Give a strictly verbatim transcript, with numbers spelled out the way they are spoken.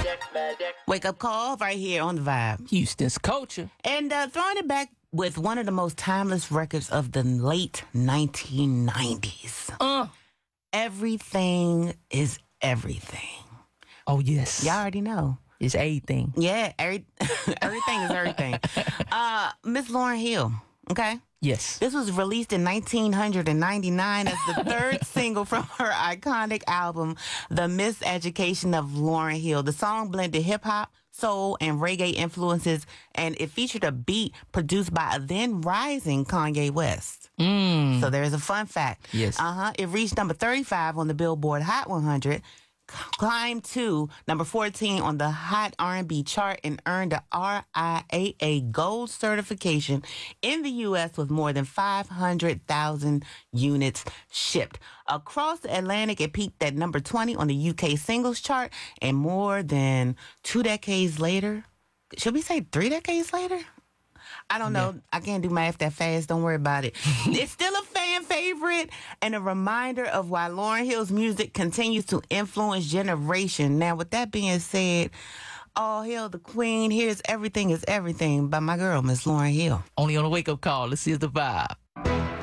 Wake up call right here on the Vibe. Houston's culture. And uh, throwing it back with one of the most timeless records of the late nineteen nineties. Uh. Everything is everything. Oh, yes. Y'all already know. It's everything. Yeah, every, everything is everything. uh, Miss Lauryn Hill, okay? Yes. This was released in nineteen ninety-nine as the third single from her iconic album, The Miseducation of Lauryn Hill. The song blended hip-hop, soul, and reggae influences, and it featured a beat produced by a then-rising Kanye West. Mm. So there's a fun fact. Yes. Uh-huh. It reached number thirty-five on the Billboard Hot one hundred, climbed to number fourteen on the Hot R and B chart, and earned a R I A A Gold certification in the U S with more than five hundred thousand units shipped. Across the Atlantic, it peaked at number twenty on the U K singles chart, and more than two decades later, should we say three decades later? I don't know. Yeah. I can't do math that fast. Don't worry about it. It's still a fan favorite and a reminder of why Lauryn Hill's music continues to influence generation. Now, with that being said, all hail the queen. Here's Everything is Everything by my girl, Miss Lauryn Hill. Only on a wake-up call. Let's see the vibe.